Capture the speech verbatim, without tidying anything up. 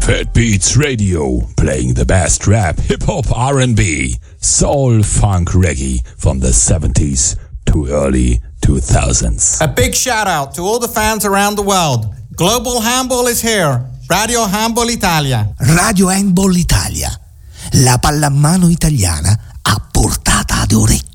Fat Beats Radio, playing the best rap, hip-hop, R and B, soul, funk, reggae from the seventies to early two thousands. A big shout out to all the fans around the world. Global Handball is here. Radio Handball Italia. Radio Handball Italia. La pallamano italiana a portata d'orecchio.